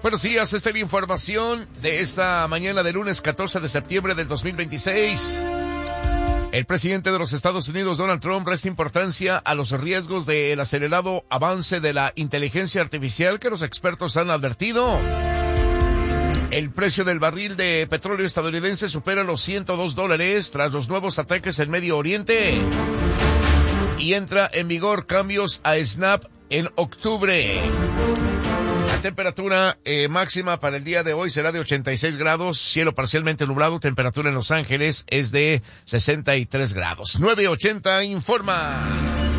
Buenos días, esta es la información de esta mañana de lunes 14 de septiembre del 2026. El presidente de los Estados Unidos, Donald Trump, resta importancia a los riesgos del acelerado avance de la inteligencia artificial que los expertos han advertido. El precio del barril de petróleo estadounidense supera los $102 tras los nuevos ataques en Medio Oriente. Y entra en vigor cambios a SNAP en octubre. La temperatura máxima para el día de hoy será de 86 grados, cielo parcialmente nublado, temperatura en Los Ángeles es de 63 grados. 980 informa.